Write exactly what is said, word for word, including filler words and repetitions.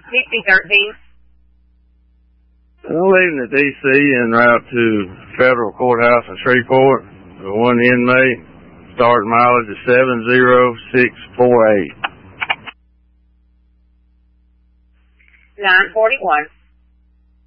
D C thirteen. I'm leaving the D C en route to Federal Courthouse in Shreveport. The one inmate, start mileage is seven zero six four eight. nine forty-one.